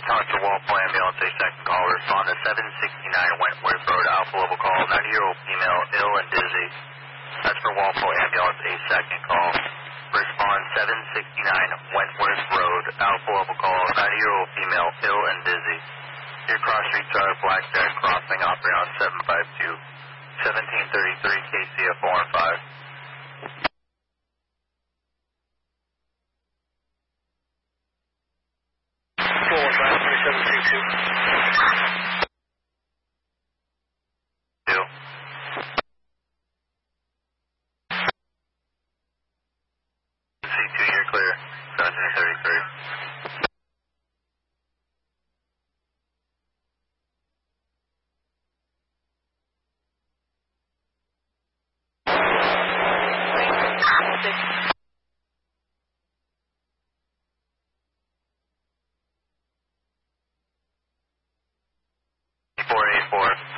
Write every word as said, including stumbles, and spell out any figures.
talk to Walpole Ambulance, a second call. Respond to seven sixty-nine Wentworth Road, Alpha Level call. ninety-year-old female, ill and dizzy. That's for Walpole Ambulance, a second call. Respond seven sixty-nine Wentworth Road, Alpha Level call. ninety-year-old female, ill and dizzy. Your cross street drive, Blackjack crossing, operating on seven five two. seventeen thirty-three K C F four and five. four one five, twenty-seven two two. Two. C two, you're clear. seventeen thirty-three. four eight four.